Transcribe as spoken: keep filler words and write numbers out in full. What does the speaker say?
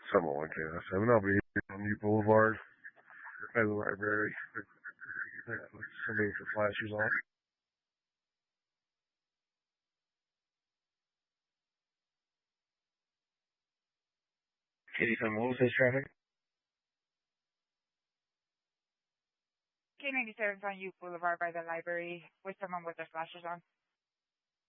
Someone like that. Seven. I'll be on U Boulevard by the library. Somebody with the flashers on. Katie, what was this traffic? K ninety-seven on U Boulevard by the library with someone with their flashes on.